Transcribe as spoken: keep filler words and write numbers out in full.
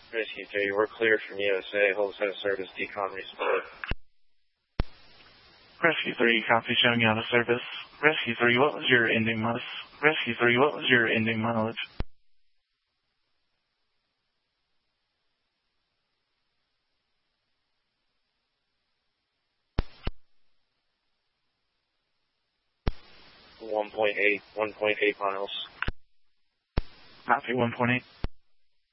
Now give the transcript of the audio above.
Rescue three, we're cleared from U S A. Hold set of service, decom respond. Rescue three, copy showing you out of service. Rescue three, what was your ending mileage? Rescue three, what was your ending mileage? one point eight, one point eight miles. Copy, one point eight.